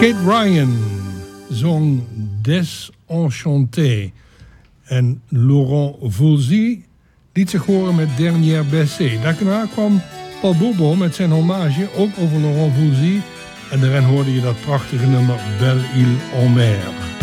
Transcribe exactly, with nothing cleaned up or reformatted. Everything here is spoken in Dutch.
Kate Ryan zong Desenchanté. En Laurent Voulzy liet zich horen met Dernière Baiser. Daarna kwam Paul Bourbon met zijn hommage, ook over Laurent Voulzy. En daarin hoorde je dat prachtige nummer Belle Île en Mer.